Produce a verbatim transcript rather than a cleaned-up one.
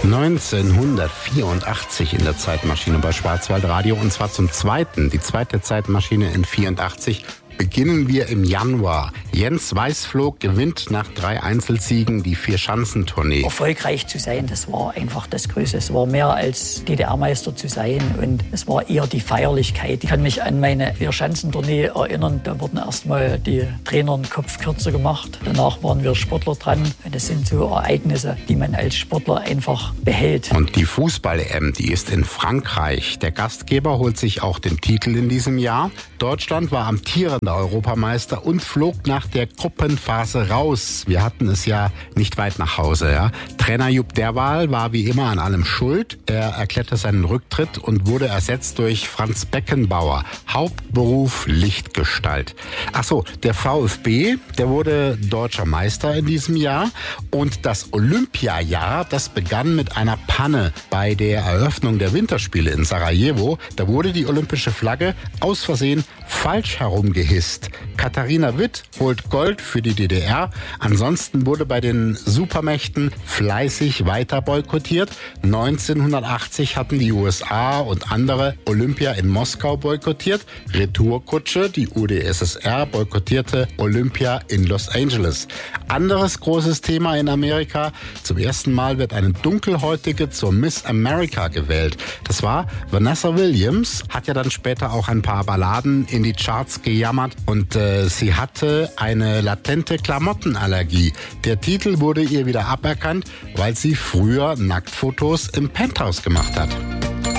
neunzehnhundertvierundachtzig in der Zeitmaschine bei Schwarzwaldradio, und zwar zum zweiten, die zweite Zeitmaschine in vierundachtzig. Beginnen wir im Januar. Jens Weißflog gewinnt nach drei Einzelsiegen die Vierschanzentournee. Erfolgreich zu sein, das war einfach das Größte. Es war mehr als D D R-Meister zu sein, und es war eher die Feierlichkeit. Ich kann mich an meine Vierschanzentournee erinnern. Da wurden erstmal die Trainer den Kopf kürzer gemacht. Danach waren wir Sportler dran. Das sind so Ereignisse, die man als Sportler einfach behält. Und die Fußball-E M, die ist in Frankreich. Der Gastgeber holt sich auch den Titel in diesem Jahr. Deutschland war amtierender Europameister und flog nach der Gruppenphase raus. Wir hatten es ja nicht weit nach Hause. Ja. Trainer Jupp Derwal war wie immer an allem schuld. Er erklärte seinen Rücktritt und wurde ersetzt durch Franz Beckenbauer. Hauptberuf Lichtgestalt. Ach so, der VfB, der wurde deutscher Meister in diesem Jahr. Und das Olympiajahr, das begann mit einer Panne bei der Eröffnung der Winterspiele in Sarajevo. Da wurde die olympische Flagge aus Versehen falsch herumgehisst. Katharina Witt holt Gold für die D D R. Ansonsten wurde bei den Supermächten fleißig weiter boykottiert. neunzehnhundertachtzig hatten die U S A und andere Olympia in Moskau boykottiert. Retourkutsche, die U d S S R, boykottierte Olympia in Los Angeles. Anderes großes Thema in Amerika: Zum ersten Mal wird eine Dunkelhäutige zur Miss America gewählt. Das war Vanessa Williams, hat ja dann später auch ein paar Balladen in die Charts gejammert, und äh, sie hatte eine latente Klamottenallergie. Der Titel wurde ihr wieder aberkannt, weil sie früher Nacktfotos im Penthouse gemacht hat.